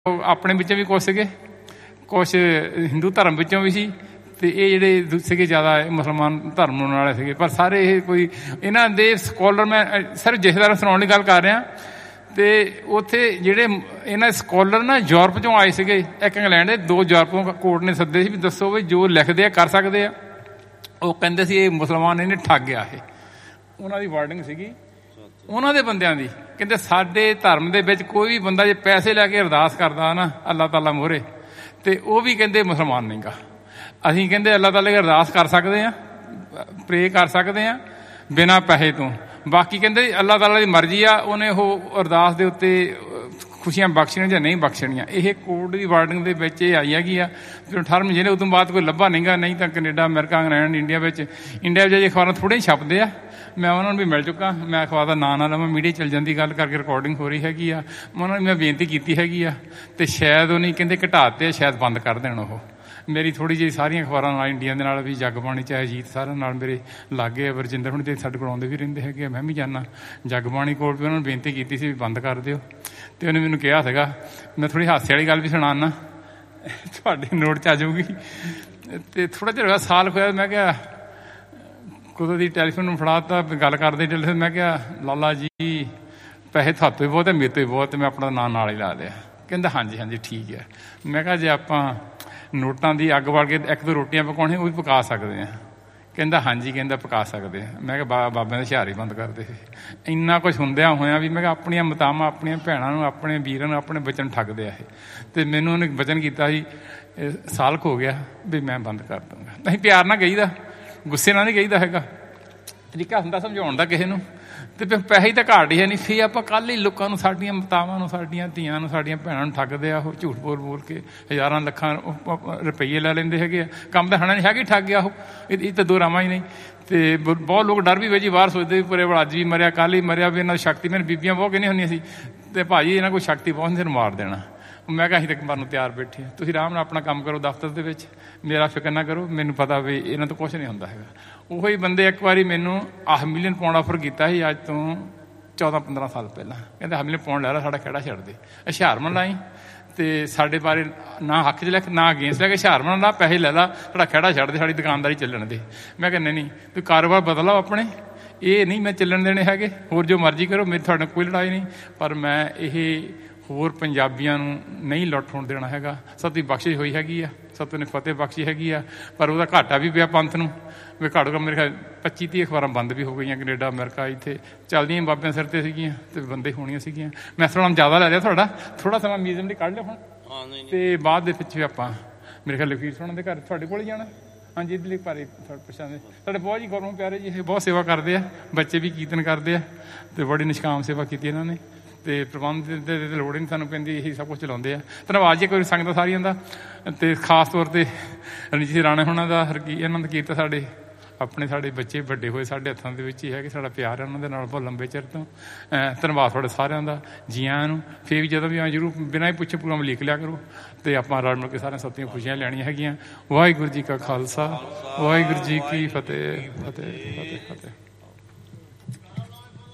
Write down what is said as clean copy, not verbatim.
ਆਪਣੇ ਵਿੱਚੋਂ ਵੀ ਕੁਛ ਸੀਗੇ, ਕੁਛ ਹਿੰਦੂ ਧਰਮ ਵਿੱਚੋਂ ਵੀ ਸੀ, ਅਤੇ ਇਹ ਜਿਹੜੇ ਸੀਗੇ ਜ਼ਿਆਦਾ ਮੁਸਲਮਾਨ ਧਰਮ ਵਾਲੇ ਸੀਗੇ। ਪਰ ਸਾਰੇ ਇਹ ਕੋਈ ਇਹਨਾਂ ਦੇ ਸਕੋਲਰ, ਮੈਂ ਸਿਰਫ ਜਥੇਦਾਰ ਸੁਣਾਉਣ ਦੀ ਗੱਲ ਕਰ ਰਿਹਾ। ਅਤੇ ਉੱਥੇ ਜਿਹੜੇ ਇਹਨਾਂ ਸਕੋਲਰ ਨਾ ਯੂਰਪ 'ਚੋਂ ਆਏ ਸੀਗੇ, ਇੱਕ ਇੰਗਲੈਂਡ ਦੇ, 2 ਯੂਰਪੋਂ ਕੋਰਟ ਨੇ ਸੱਦੇ ਸੀ ਵੀ ਦੱਸੋ ਵੀ ਜੋ ਲਿਖਦੇ ਆ ਕਰ ਸਕਦੇ ਆ। ਉਹ ਕਹਿੰਦੇ ਸੀ ਇਹ ਮੁਸਲਮਾਨ ਇਹਨੇ ਠੱਗ ਗਿਆ। ਇਹ ਉਹਨਾਂ ਦੀ ਵਾਰਡਿੰਗ ਸੀਗੀ ਉਹਨਾਂ ਦੇ ਬੰਦਿਆਂ ਦੀ। ਕਹਿੰਦੇ ਸਾਡੇ ਧਰਮ ਦੇ ਵਿੱਚ ਕੋਈ ਵੀ ਬੰਦਾ ਜੇ ਪੈਸੇ ਲੈ ਕੇ ਅਰਦਾਸ ਕਰਦਾ ਨਾ ਅੱਲਾਹ ਤਾਲਾ ਮੂਹਰੇ, ਅਤੇ ਉਹ ਵੀ ਕਹਿੰਦੇ ਮੁਸਲਮਾਨ ਨਹੀਂ ਗਾ। ਅਸੀਂ ਕਹਿੰਦੇ ਅੱਲਾਹ ਤਾਲਾ ਦੀ ਅਰਦਾਸ ਕਰ ਸਕਦੇ ਹਾਂ, ਪ੍ਰੇ ਕਰ ਸਕਦੇ ਹਾਂ ਬਿਨਾਂ ਪੈਸੇ ਤੋਂ। ਬਾਕੀ ਕਹਿੰਦੇ ਅੱਲਾਹ ਤਾਲਾ ਦੀ ਮਰਜ਼ੀ ਆ, ਉਹਨੇ ਉਹ ਅਰਦਾਸ ਦੇ ਉੱਤੇ ਖੁਸ਼ੀਆਂ ਬਖਸ਼ਣੀਆਂ ਜਾਂ ਨਹੀਂ ਬਖਸ਼ਣੀਆਂ। ਇਹ ਕੋਰਟ ਦੀ ਵਾਰਡਿੰਗ ਦੇ ਵਿੱਚ ਇਹ ਆਈ ਹੈਗੀ ਆ। ਫਿਰ 18 ਜਿਹੜੇ ਉਦੋਂ ਬਾਅਦ ਕੋਈ ਲੱਭਾ ਨਹੀਂ ਗਾ। ਨਹੀਂ ਤਾਂ ਕੈਨੇਡਾ, ਅਮਰੀਕਾ, ਇੰਗਲੈਂਡ, ਇੰਡੀਆ ਵਿੱਚ ਅਜੇ ਅਖਬਾਰਾਂ ਥੋੜ੍ਹੇ ਹੀ ਛਪਦੇ ਆ। ਮੈਂ ਉਹਨਾਂ ਨੂੰ ਵੀ ਮਿਲ ਚੁੱਕਾ। ਮੈਂ ਅਖਬਾਰ ਦਾ ਨਾਂ ਨਾ ਲਵਾਂ, ਮੀਡੀਆ ਚੱਲ ਜਾਂਦੀ ਗੱਲ ਕਰਕੇ, ਰਿਕਾਰਡਿੰਗ ਹੋ ਰਹੀ ਹੈਗੀ ਆ। ਉਹਨਾਂ ਨੂੰ ਮੈਂ ਬੇਨਤੀ ਕੀਤੀ ਹੈਗੀ ਆ, ਅਤੇ ਸ਼ਾਇਦ ਉਹ ਨਹੀਂ ਕਹਿੰਦੇ ਘਟਾਤੇ, ਸ਼ਾਇਦ ਬੰਦ ਕਰ ਦੇਣ। ਉਹ ਮੇਰੀ ਥੋੜ੍ਹੀ ਜਿਹੀ ਸਾਰੀਆਂ ਅਖਬਾਰਾਂ ਨਾਲ, ਇੰਡੀਆ ਦੇ ਨਾਲ ਵੀ, ਜਗਬਾਣੀ ਚਾਹੇ ਅਜੀਤ, ਸਾਰਿਆਂ ਨਾਲ ਮੇਰੇ ਲਾਗੇ ਆ। ਵਰਜਿੰਦਰ ਹੁਣ ਤੇ ਸਾਡੇ ਕੋਲ ਆਉਂਦੇ ਵੀ ਰਹਿੰਦੇ ਹੈਗੇ ਆ, ਮੈਂ ਵੀ ਜਾਂਦਾ ਜਗਬਾਣੀ ਕੋਲ ਵੀ। ਉਹਨਾਂ ਨੂੰ ਬੇਨਤੀ ਕੀਤੀ ਸੀ ਵੀ ਬੰਦ ਕਰ ਦਿਓ, ਅਤੇ ਉਹਨੇ ਮੈਨੂੰ ਕਿਹਾ ਸੀਗਾ। ਮੈਂ ਥੋੜ੍ਹੀ ਹਾਸੇ ਵਾਲੀ ਗੱਲ ਵੀ ਸੁਣਾਉਣਾ, ਤੁਹਾਡੇ ਨੋਟ 'ਚ ਆ ਜਾਊਗੀ। ਅਤੇ ਥੋੜ੍ਹਾ ਚਿਰ ਹੋਇਆ, ਸਾਲ ਹੋਇਆ, ਮੈਂ ਕਿਹਾ ਕਦੋਂ ਦੀ ਟੈਲੀਫੋਨ ਨੂੰ ਫੜਾ ਤਾ, ਗੱਲ ਕਰਦੇ ਟੈਲੀਫੋਨ। ਮੈਂ ਕਿਹਾ ਲਾਲਾ ਜੀ ਪੈਸੇ ਤੁਹਾਤੋਂ ਵੀ ਬਹੁਤ ਹੈ, ਮੇਰੇ ਤੋਂ ਵੀ ਬਹੁਤ, ਮੈਂ ਆਪਣਾ ਨਾਂ ਨਾਲ ਹੀ ਲਾ ਲਿਆ। ਕਹਿੰਦਾ ਹਾਂਜੀ ਹਾਂਜੀ ਠੀਕ ਹੈ। ਮੈਂ ਕਿਹਾ ਜੇ ਆਪਾਂ ਨੋਟਾਂ ਦੀ ਅੱਗ ਵੜ ਕੇ 1-2 ਰੋਟੀਆਂ ਪਕਾਉਣੀਆਂ, ਉਹ ਵੀ ਪਕਾ ਸਕਦੇ ਹਾਂ। ਕਹਿੰਦਾ ਹਾਂਜੀ, ਕਹਿੰਦਾ ਪਕਾ ਸਕਦੇ ਹਾਂ। ਮੈਂ ਕਿਹਾ ਬਾਬਿਆਂ ਦੇ ਹੁਸ਼ਿਆਰ ਹੀ ਬੰਦ ਕਰਦੇ ਸੀ। ਇੰਨਾ ਕੁਛ ਹੁੰਦਿਆਂ ਹੋਇਆਂ ਵੀ ਮੈਂ ਕਿਹਾ ਆਪਣੀਆਂ ਮਾਤਾਵਾਂ, ਆਪਣੀਆਂ ਭੈਣਾਂ ਨੂੰ, ਆਪਣੇ ਵੀਰਾਂ ਨੂੰ, ਆਪਣੇ ਬੱਚਿਆਂ ਨੂੰ ਠੱਗਦੇ ਆ ਇਹ। ਅਤੇ ਮੈਨੂੰ ਉਹਨੇ ਵਚਨ ਕੀਤਾ ਸੀ, ਸਾਲ ਕੁ ਹੋ ਗਿਆ ਵੀ ਮੈਂ ਬੰਦ ਕਰ ਦੂੰਗਾ। ਅਸੀਂ ਪਿਆਰ ਨਾਲ ਕਹੀਦਾ, ਗੁੱਸੇ ਨਾਲ ਨਹੀਂ ਕਹੀਦਾ ਹੈਗਾ। ਤਰੀਕਾ ਹੁੰਦਾ ਸਮਝਾਉਣ ਦਾ ਕਿਸੇ ਨੂੰ। ਅਤੇ ਫਿਰ ਪੈਸੇ ਹੀ ਤਾਂ ਘਾਟ ਹੀ ਹੈ ਨਹੀਂ। ਫਿਰ ਆਪਾਂ ਕੱਲ੍ਹ ਹੀ ਲੋਕਾਂ ਨੂੰ, ਸਾਡੀਆਂ ਮਾਤਾਵਾਂ ਨੂੰ, ਸਾਡੀਆਂ ਧੀਆਂ ਨੂੰ, ਸਾਡੀਆਂ ਭੈਣਾਂ ਨੂੰ ਠੱਗਦੇ ਆ। ਉਹ ਝੂਠ ਬੋਲ ਕੇ ਹਜ਼ਾਰਾਂ ਲੱਖਾਂ ਰੁਪਈਏ ਲੈ ਲੈਂਦੇ ਹੈਗੇ ਆ। ਕੰਮ ਤਾਂ ਖਾਣਾ ਨਹੀਂ ਹੈਗਾ, ਠੱਗ ਗਿਆ ਉਹ। ਇਹ ਤਾਂ ਦੋ ਰਾਵਾਂ ਹੀ ਨਹੀਂ। ਅਤੇ ਬਹੁਤ ਲੋਕ ਡਰ ਵੀ ਵੇ ਜੀ, ਬਾਹਰ ਸੋਚਦੇ ਵੀ ਪੂਰੇ ਅੱਜ ਵੀ ਮਰਿਆ, ਕੱਲ੍ਹ ਹੀ ਮਰਿਆ, ਵੀ ਇਹਨਾਂ ਦੀ ਸ਼ਕਤੀ। ਮੈਨੂੰ ਬੀਬੀਆਂ ਬਹੁਤ ਕਹਿੰਦੀਆਂ ਹੁੰਦੀਆਂ ਸੀ, ਅਤੇ ਭਾਅ ਜੀ ਇਹਨਾਂ ਕੋਲ ਸ਼ਕਤੀ ਬਹੁਤ ਨਹੀਂ, ਮਾਰ ਦੇਣਾ। ਮੈਂ ਕਿਹਾ ਅਸੀਂ ਤਾਂ ਮਰਨ ਨੂੰ ਤਿਆਰ ਬੈਠੇ ਹਾਂ, ਤੁਸੀਂ ਆਰਾਮ ਨਾਲ ਆਪਣਾ ਕੰਮ ਕਰੋ ਦਫ਼ਤਰ ਦੇ ਵਿੱਚ, ਮੇਰਾ ਫਿਕਰ ਨਾ ਕਰੋ। ਮੈਨੂੰ ਪਤਾ ਵੀ ਇਹਨਾਂ ਤੋਂ ਕੁਛ ਨਹੀਂ ਹੁੰਦਾ ਹੈਗਾ। ਉਹੀ ਬੰਦੇ ਇੱਕ ਵਾਰੀ ਮੈਨੂੰ £5 ਮਿਲੀਅਨ ਆਫਰ ਕੀਤਾ ਸੀ, ਅੱਜ ਤੋਂ 14-15 ਸਾਲ ਪਹਿਲਾਂ। ਕਹਿੰਦੇ £5 ਮਿਲੀਅਨ ਲੈ ਲਾ, ਸਾਡਾ ਖਹਿੜਾ ਛੱਡ ਦੇ, ਹੁਸ਼ਿਆਰਮਨ ਲਾਈ, ਅਤੇ ਸਾਡੇ ਬਾਰੇ ਨਾ ਹੱਕ 'ਚ ਲੈ ਕੇ ਨਾ ਅਗੇਂਸਟ ਲੈ ਕੇ, ਹੁਸ਼ਿਆਰਮਨ ਲਾ, ਪੈਸੇ ਲੈ ਲਾ, ਸਾਡਾ ਖਹਿੜਾ ਛੱਡ ਦੇ, ਸਾਡੀ ਦੁਕਾਨਦਾਰੀ ਚੱਲਣ ਦੇ। ਮੈਂ ਕਿਹਾ ਨਹੀਂ, ਤੁਸੀਂ ਕਾਰੋਬਾਰ ਬਦਲਾਓ ਆਪਣੇ, ਇਹ ਨਹੀਂ ਮੈਂ ਚੱਲਣ ਦੇਣੇ ਹੈਗੇ। ਹੋਰ ਜੋ ਮਰਜ਼ੀ ਕਰੋ, ਮੇਰੀ ਤੁਹਾਡੇ ਨਾਲ ਕੋਈ ਲੜਾਈ ਨਹੀਂ, ਪਰ ਮੈਂ ਇਹ ਹੋਰ ਪੰਜਾਬੀਆਂ ਨੂੰ ਨਹੀਂ ਲੁੱਟ ਹੋਣ ਦੇਣਾ ਹੈਗਾ। ਸਤੀ ਬਖਸ਼ਿਸ਼ ਹੋਈ ਹੈਗੀ ਆ, ਸਤਿ ਨੇ ਫਤਿਹ ਬਖਸ਼ੀ ਹੈਗੀ ਆ, ਪਰ ਉਹਦਾ ਘਾਟਾ ਵੀ ਪਿਆ ਪੰਥ ਨੂੰ। ਵੀ ਘੱਟ ਤੋਂ ਮੇਰੇ ਖਿਆਲ 25-30 ਅਖਬਾਰਾਂ ਬੰਦ ਵੀ ਹੋ ਗਈਆਂ। ਕੈਨੇਡਾ, ਅਮਰੀਕਾ, ਇੱਥੇ ਚੱਲਦੀਆਂ ਬਾਬਿਆਂ ਸਿਰ 'ਤੇ ਸੀਗੀਆਂ, ਅਤੇ ਬੰਦੇ ਹੋਣੀਆਂ ਸੀਗੀਆਂ। ਮੈਂ ਸਮਾਂ ਜ਼ਿਆਦਾ ਲੈ ਲਿਆ ਤੁਹਾਡਾ, ਥੋੜ੍ਹਾ ਸਮਾਂ ਮਿਊਜ਼ੀਅਮ ਲਈ ਕੱਢ ਲਿਆ ਹੁਣ, ਅਤੇ ਬਾਅਦ ਦੇ ਵਿੱਚ ਵੀ ਆਪਾਂ ਮੇਰੇ ਖਿਆਲ ਲਖਵੀਰ ਸੋਹਣਾ ਦੇ ਘਰ ਤੁਹਾਡੇ ਕੋਲ ਹੀ ਜਾਣਾ। ਹਾਂਜੀ, ਇਹਦੇ ਲਈ ਭਾਰੇ ਪਛਾਣਦੇ ਸਾਡੇ ਬਹੁਤ ਜੀ ਗੁਰਮੁਖ ਪਿਆਰੇ ਜੀ, ਇਹ ਬਹੁਤ ਸੇਵਾ ਕਰਦੇ ਆ, ਬੱਚੇ ਵੀ ਕੀਰਤਨ ਕਰਦੇ ਆ, ਅਤੇ ਬੜੀ ਨਿਸ਼ਕਾਮ ਸੇਵਾ ਕੀਤੀ ਇਹਨਾਂ ਨੇ। ਅਤੇ ਪ੍ਰਬੰਧ ਦੇ ਲੋੜ ਹੀ ਨਹੀਂ ਸਾਨੂੰ ਪੈਂਦੀ, ਇਹੀ ਸਭ ਕੁਛ ਚਲਾਉਂਦੇ ਆ। ਧੰਨਵਾਦ ਜੀ ਕੋਈ ਸੰਗਤ ਸਾਰੀਆਂ ਦਾ, ਅਤੇ ਖਾਸ ਤੌਰ 'ਤੇ ਰਣਜੀਤ ਰਾਣਾ ਹੋਣਾ ਦਾ, ਇਹਨਾਂ ਦਾ ਕੀਰਤਨ ਸਾਡੇ ਬੱਚੇ ਵੱਡੇ ਹੋਏ ਸਾਡੇ ਹੱਥਾਂ ਦੇ ਵਿੱਚ ਹੀ ਹੈ ਕਿ ਸਾਡਾ ਪਿਆਰ ਹੈ ਉਹਨਾਂ ਦੇ ਨਾਲ ਬਹੁਤ ਲੰਬੇ ਚਿਰ ਤੋਂ। ਧੰਨਵਾਦ ਤੁਹਾਡੇ ਸਾਰਿਆਂ ਦਾ, ਜੀ ਆਇਆਂ ਨੂੰ। ਫਿਰ ਵੀ ਜਦੋਂ ਵੀ ਜ਼ਰੂਰ ਬਿਨਾਂ ਹੀ ਪੁੱਛੇ ਪ੍ਰੋਗਰਾਮ ਲਿਖ ਲਿਆ ਕਰੋ, ਅਤੇ ਆਪਾਂ ਰਲ ਮਿਲ ਕੇ ਸਾਰਿਆਂ ਸਭ ਦੀਆਂ ਖੁਸ਼ੀਆਂ ਲੈਣੀਆਂ ਹੈਗੀਆਂ। ਵਾਹਿਗੁਰੂ ਜੀ ਕਾ ਖਾਲਸਾ, ਵਾਹਿਗੁਰੂ ਜੀ ਕੀ ਫਤਿਹ। ਫਤਿਹ ਫਤਿਹ ਫਤਿਹ।